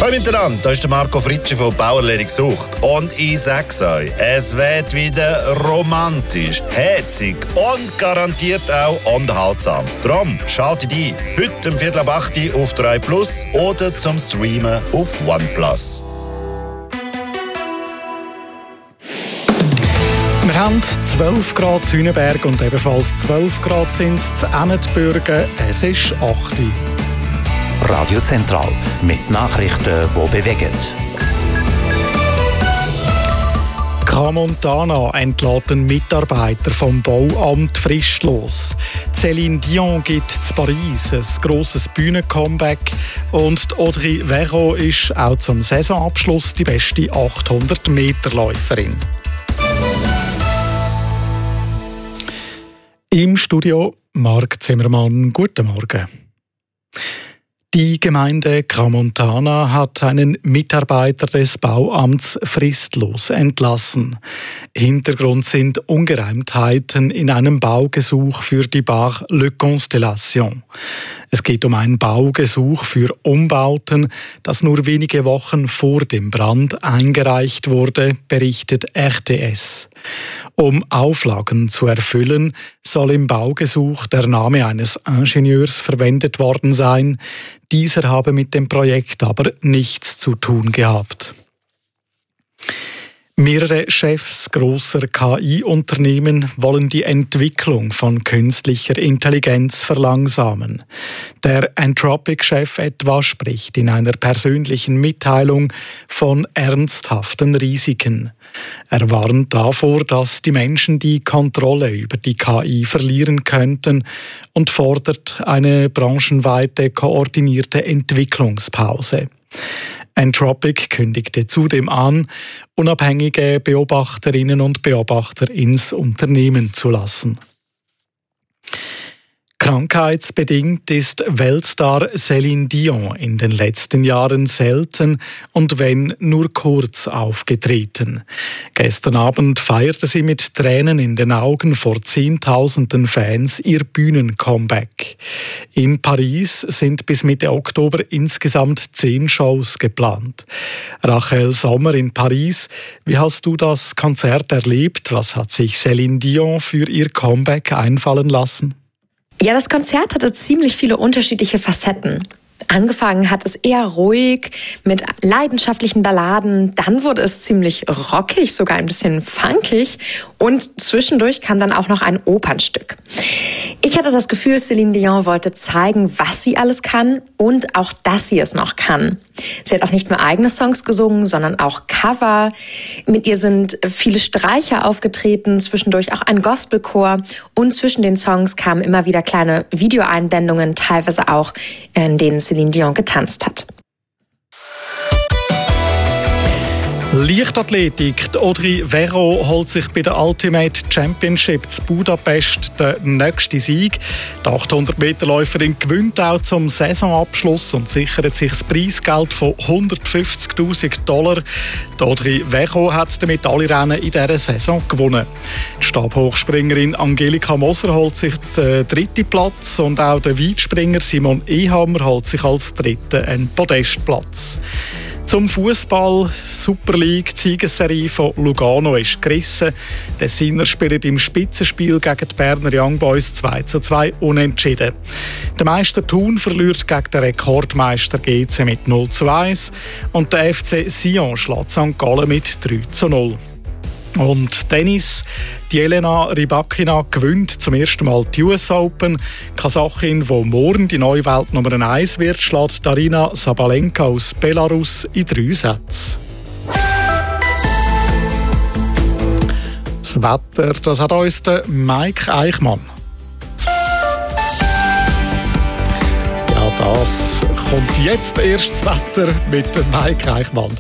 Hallo miteinander, hier ist der Marco Fritschi von Bauerledig gesucht. Und ich sag's euch, es wird wieder romantisch, herzig und garantiert auch unterhaltsam. Darum schaltet ein, heute um 7:45 auf 3 Plus oder zum Streamen auf OnePlus. Wir haben 12 Grad Züneberg und ebenfalls 12 Grad sind es zu Ennetbürgen. Es ist 8 Uhr. Radio Zentral mit Nachrichten, die bewegen. Crans-Montana entlässt einen Mitarbeiter vom Bauamt fristlos. Céline Dion gibt zu Paris ein grosses Bühnen-Comeback und Audrey Veron ist auch zum Saisonabschluss die beste 800-Meter-Läuferin. Im Studio Marc Zimmermann. Guten Morgen. Die Gemeinde Crans-Montana hat einen Mitarbeiter des Bauamts fristlos entlassen. Hintergrund sind Ungereimtheiten in einem Baugesuch für die Bar Le Constellation. Es geht um ein Baugesuch für Umbauten, das nur wenige Wochen vor dem Brand eingereicht wurde, berichtet RTS. Um Auflagen zu erfüllen, soll im Baugesuch der Name eines Ingenieurs verwendet worden sein. Dieser habe mit dem Projekt aber nichts zu tun gehabt. Mehrere Chefs grosser KI-Unternehmen wollen die Entwicklung von künstlicher Intelligenz verlangsamen. Der Anthropic-Chef etwa spricht in einer persönlichen Mitteilung von ernsthaften Risiken. Er warnt davor, dass die Menschen die Kontrolle über die KI verlieren könnten und fordert eine branchenweite koordinierte Entwicklungspause. Anthropic kündigte zudem an, unabhängige Beobachterinnen und Beobachter ins Unternehmen zu lassen. Krankheitsbedingt ist Weltstar Céline Dion in den letzten Jahren selten und wenn nur kurz aufgetreten. Gestern Abend feierte sie mit Tränen in den Augen vor Zehntausenden Fans ihr Bühnen-Comeback. In Paris sind bis Mitte Oktober insgesamt 10 Shows geplant. Rachel Sommer in Paris, wie hast du das Konzert erlebt? Was hat sich Céline Dion für ihr Comeback einfallen lassen? Ja, das Konzert hatte ziemlich viele unterschiedliche Facetten. Angefangen hat es eher ruhig mit leidenschaftlichen Balladen, dann wurde es ziemlich rockig, sogar ein bisschen funkig und zwischendurch kam dann auch noch ein Opernstück. Ich hatte das Gefühl, Céline Dion wollte zeigen, was sie alles kann und auch, dass sie es noch kann. Sie hat auch nicht nur eigene Songs gesungen, sondern auch Cover. Mit ihr sind viele Streicher aufgetreten, zwischendurch auch ein Gospelchor und zwischen den Songs kamen immer wieder kleine Videoeinblendungen, teilweise auch, in denen Céline Dion getanzt hat. Leichtathletik. Audrey Veron holt sich bei der Ultimate Championship zu Budapest den nächsten Sieg. Die 800-Meter-Läuferin gewinnt auch zum Saisonabschluss und sichert sich das Preisgeld von $150.000. Audrey Veron hat damit alle Rennen in dieser Saison gewonnen. Die Stabhochspringerin Angelika Moser holt sich den 3. Platz und auch der Weitspringer Simon Ehammer holt sich als 3. einen Podestplatz. Zum Fußball. Super League, die Siegesserie von Lugano ist gerissen. Die Tessiner spielen im Spitzenspiel gegen die Berner Young Boys 2:2 unentschieden. Der Meister Thun verliert gegen den Rekordmeister GC mit 0:1 und der FC Sion schlägt St. Gallen mit 3:0. Und Tennis. Die Jelena Rybakina gewinnt zum ersten Mal die US Open. Die Kasachin, die morgen die neue Weltnummer 1 wird, schlägt Darina Sabalenka aus Belarus in 3 Sätzen. Das Wetter, das hat uns der Mike Eichmann. Ja, das kommt jetzt erst das Wetter mit dem Mike Eichmann.